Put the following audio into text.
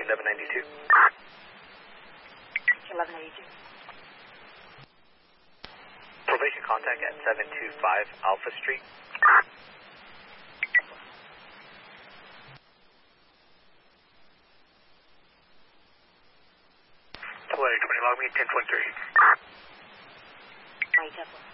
1192. 1192. Probation contact at 725 Alpha Street. 20 log me 10.3. 9 Temple.